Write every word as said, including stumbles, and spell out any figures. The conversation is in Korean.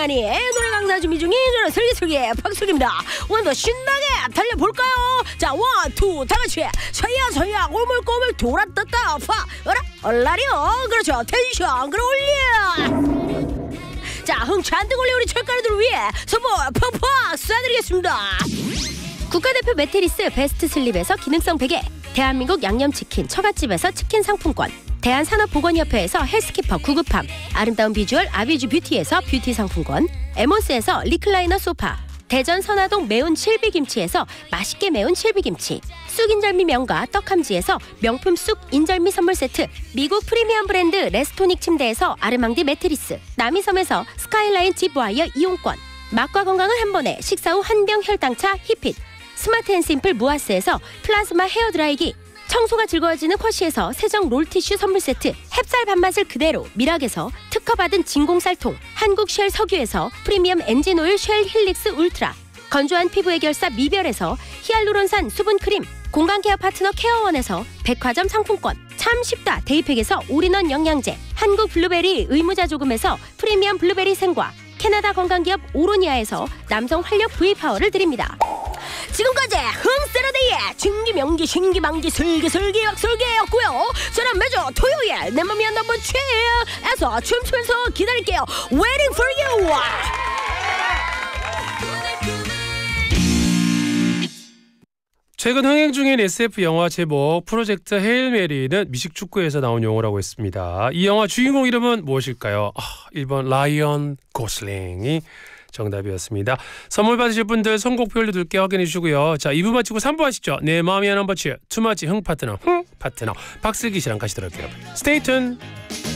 아니 노래 강사 준비 중인 저는 슬기슬기 박슬기입니다. 오늘도 신나게 달려볼까요? 자, 원, 투, 다 같이 서야 서야 꼬물꼬물 돌아떴다 파 어라 얼라리요. 그렇죠. 텐션 끌어올려. 자, 흥 잔뜩 올려 우리 철가루들을 위해 선물 팍팍 쏴드리겠습니다. 국가대표 매트리스 베스트 슬립에서 기능성 베개, 대한민국 양념치킨 처갓집에서 치킨 상품권, 대한산업보건협회에서 헬스키퍼 구급함, 아름다운 비주얼 아비주 뷰티에서 뷰티 상품권, 에몬스에서 리클라이너 소파, 대전 선화동 매운 칠비김치에서 맛있게 매운 칠비김치, 쑥인절미 명가 떡함지에서 명품 쑥 인절미 선물 세트, 미국 프리미엄 브랜드 레스토닉 침대에서 아르망디 매트리스, 남이섬에서 스카이라인 집와이어 이용권, 맛과 건강을 한 번에 식사 후 한병 혈당차 히핏, 스마트 앤 심플 무아스에서 플라즈마 헤어드라이기, 청소가 즐거워지는 쿼시에서 세정 롤티슈 선물 세트, 햅쌀 밥맛을 그대로 미락에서 특허받은 진공쌀통, 한국 쉘 석유에서 프리미엄 엔진오일 쉘 힐릭스 울트라, 건조한 피부 해결사 미별에서 히알루론산 수분크림, 공간케어 파트너 케어원에서 백화점 상품권, 참 쉽다 데이팩에서 올인원 영양제, 한국 블루베리 의무자조금에서 프리미엄 블루베리 생과, 캐나다 건강기업 오로니아에서 남성 활력 V파워를 드립니다. 지금까지 흥세라데이의 진기명기 신기망기 슬기슬기 약슬기였고요. 저는 매주 토요일 내 맘이 한 넘버 칠에서 춤추면서 기다릴게요. Waiting for you. 최근 흥행 중인 에스에프 영화 제목 프로젝트 헤일 메리는 미식축구에서 나온 용어라고 했습니다. 이 영화 주인공 이름은 무엇일까요? 아, 일 번 라이언 고슬링이 정답이었습니다. 선물 받으실 분들 선곡표 올려둘게 확인해 주시고요. 자, 이 부 마치고 삼 부 하시죠. 내 마음이 넘버 칠 투마치 흥 파트너 흥 파트너 박슬기 씨랑 같이 들을게요. 스테이 튠.